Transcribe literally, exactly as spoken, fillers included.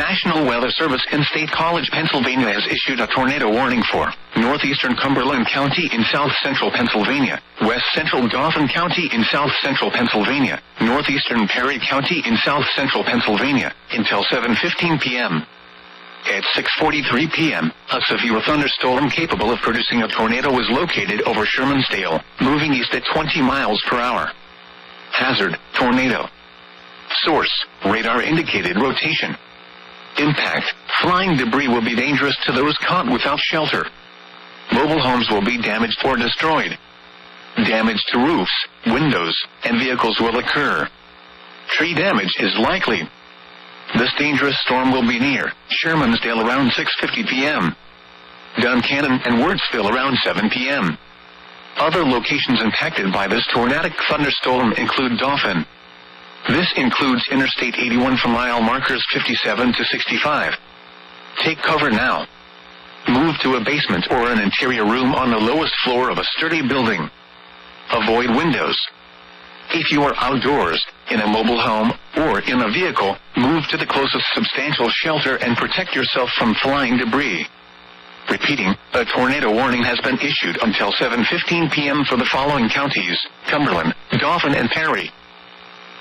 National Weather Service in State College, Pennsylvania has issued a tornado warning for northeastern Cumberland County in south-central Pennsylvania, west-central Dauphin County in south-central Pennsylvania, northeastern Perry County in south-central Pennsylvania, until seven fifteen p.m. At six forty-three p.m., a severe thunderstorm capable of producing a tornado was located over Shermansdale, moving east at twenty miles per hour. Hazard, tornado. Source, radar indicated rotation. Impact, flying debris will be dangerous to those caught without shelter. Mobile homes will be damaged or destroyed. Damage to roofs, windows, and vehicles will occur. Tree damage is likely. This dangerous storm will be near Shermansdale around six fifty p.m. Duncannon and Wurtsville around seven p.m. Other locations impacted by this tornadic thunderstorm include Dauphin. This includes Interstate eighty-one from mile markers fifty-seven to sixty-five. Take cover now. Move to a basement or an interior room on the lowest floor of a sturdy building. Avoid windows. If you are outdoors, in a mobile home, or in a vehicle, move to the closest substantial shelter and protect yourself from flying debris. Repeating, a tornado warning has been issued until seven fifteen p.m. for the following counties: Cumberland, Dauphin and Perry.